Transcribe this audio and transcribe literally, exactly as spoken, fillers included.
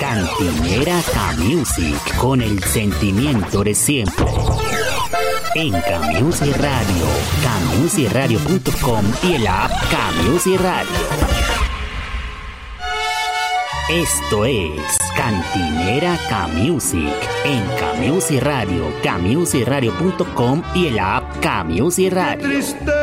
Cantinera K-Music, con el sentimiento de siempre. En K-Music Radio, K Music Radio punto com y en la app K-Music Radio. Esto es Cantinera K-Music en K-Music Radio, K Music Radio punto com y en la app K-Music Radio.